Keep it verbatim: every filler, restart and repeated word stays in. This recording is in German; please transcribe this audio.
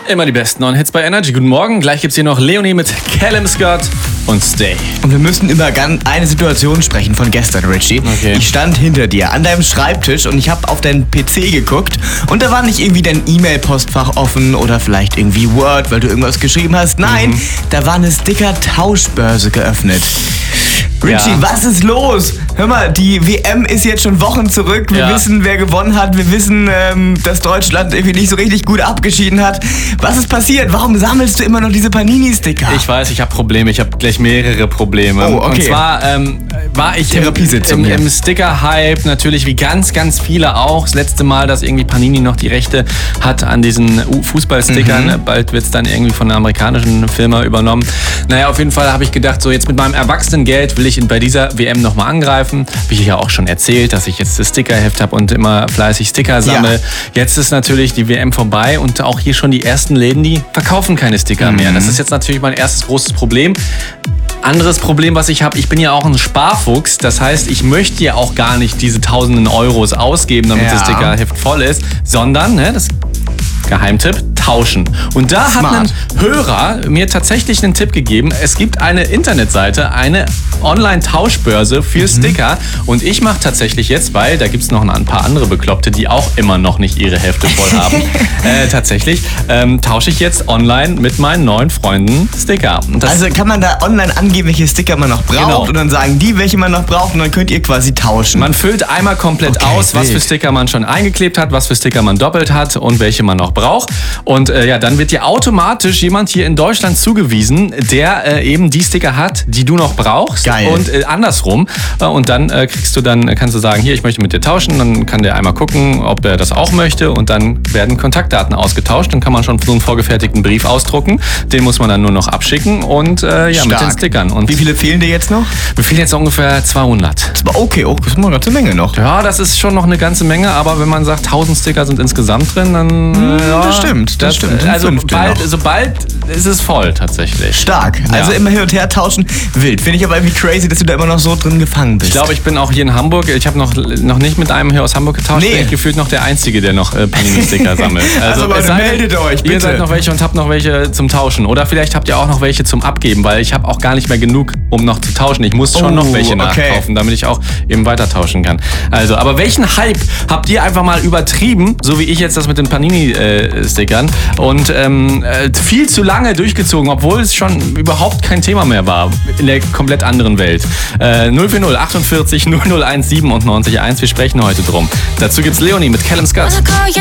Immer die besten neuen Hits bei Energy. Guten Morgen. Gleich gibt's hier noch Leonie mit Callum Scott und Stay. Und wir müssen über eine Situation sprechen von gestern, Richie. Okay. Ich stand hinter dir an deinem Schreibtisch und ich habe auf deinen P C geguckt und da war nicht irgendwie dein E-Mail-Postfach offen oder vielleicht irgendwie Word, weil du irgendwas geschrieben hast. Nein, mhm. da war eine Sticker-Tauschbörse geöffnet. Richie, ja. Was ist los? Hör mal, die W M ist jetzt schon Wochen zurück. Wir ja. wissen, wer gewonnen hat. Wir wissen, ähm, dass Deutschland irgendwie nicht so richtig gut abgeschieden hat. Was ist passiert? Warum sammelst du immer noch diese Panini-Sticker? Ich weiß, ich habe Probleme. Ich habe gleich mehrere Probleme. Oh, okay. Und zwar ähm, war ich Therapiesitzung im, im, im Sticker-Hype, natürlich wie ganz, ganz viele auch. Das letzte Mal, dass irgendwie Panini noch die Rechte hat an diesen Fußballstickern. Mhm. Bald wird es dann irgendwie von einer amerikanischen Firma übernommen. Naja, auf jeden Fall habe ich gedacht, so jetzt mit meinem Erwachsenengeld will ich bei dieser W M nochmal angreifen. Wie ich ja auch schon erzählt, dass ich jetzt das Stickerheft habe und immer fleißig Sticker sammle. Ja. Jetzt ist natürlich die W M vorbei und auch hier schon die ersten Läden, die verkaufen keine Sticker mhm. mehr. Das ist jetzt natürlich mein erstes großes Problem. Anderes Problem, was ich habe, ich bin ja auch ein Sparfuchs. Das heißt, ich möchte ja auch gar nicht diese tausenden Euros ausgeben, damit ja. das Stickerheft voll ist, sondern, ne, das Geheimtipp, tauschen. Und da Smart. hat ein Hörer mir tatsächlich einen Tipp gegeben. Es gibt eine Internetseite, eine Online-Tauschbörse für mhm. Sticker. Und ich mache tatsächlich jetzt, weil da gibt es noch ein paar andere Bekloppte, die auch immer noch nicht ihre Hefte voll haben. äh, tatsächlich ähm, tausche ich jetzt online mit meinen neuen Freunden Sticker. Das also kann man da online angeben, welche Sticker man noch braucht genau. und dann sagen die, welche man noch braucht und dann könnt ihr quasi tauschen. Man füllt einmal komplett okay, aus, was wild. für Sticker man schon eingeklebt hat, was für Sticker man doppelt hat und welche man noch braucht. Und äh, ja, dann wird dir automatisch jemand hier in Deutschland zugewiesen, der äh, eben die Sticker hat, die du noch brauchst. Geil. Und äh, andersrum. Äh, und dann äh, kriegst du dann, kannst du sagen, hier, ich möchte mit dir tauschen. Dann kann der einmal gucken, ob er das auch möchte. Und dann werden Kontaktdaten ausgetauscht. Dann kann man schon so einen vorgefertigten Brief ausdrucken. Den muss man dann nur noch abschicken und äh, ja, Stark. mit den Stickern. Und wie viele fehlen dir jetzt noch? Mir fehlen jetzt ungefähr zweihundert. Okay, oh, das ist eine ganze Menge noch. Ja, das ist schon noch eine ganze Menge. Aber wenn man sagt, tausend Sticker sind insgesamt drin, dann hm, äh, ja, das stimmt, das, das stimmt. Also bald, sobald ist es voll tatsächlich. Stark. Also ja. immer hin und her tauschen. Wild. Finde ich aber irgendwie crazy, dass du da immer noch so drin gefangen bist. Ich glaube, ich bin auch hier in Hamburg. Ich habe noch, noch nicht mit einem hier aus Hamburg getauscht. Nee. Bin ich gefühlt noch der Einzige, der noch äh, Panini-Sticker sammelt. Also, also Leute, seid, meldet euch, bitte. Ihr seid noch welche und habt noch welche zum Tauschen. Oder vielleicht habt ihr auch noch welche zum Abgeben, weil ich habe auch gar nicht mehr genug, um noch zu tauschen. Ich muss schon oh, noch welche okay. nachkaufen, damit ich auch eben weiter tauschen kann. Also, aber welchen Hype habt ihr einfach mal übertrieben, so wie ich jetzt das mit den Panini-Stickern und ähm, viel zu lange durchgezogen, obwohl es schon überhaupt kein Thema mehr war in der komplett anderen Welt. Äh, null vier null achtundvierzig null null eins siebenundneunzig eins. Wir sprechen heute drum. Dazu gibt's Leonie mit Callum Scott.